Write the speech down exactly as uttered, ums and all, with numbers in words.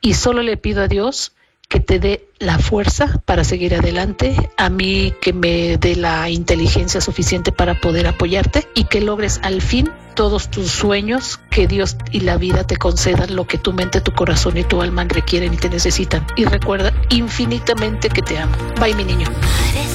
y solo le pido a Dios que te dé la fuerza para seguir adelante, a mí que me dé la inteligencia suficiente para poder apoyarte y que logres al fin todos tus sueños, que Dios y la vida te concedan lo que tu mente, tu corazón y tu alma requieren y te necesitan. Y recuerda infinitamente que te amo. Bye, mi niño.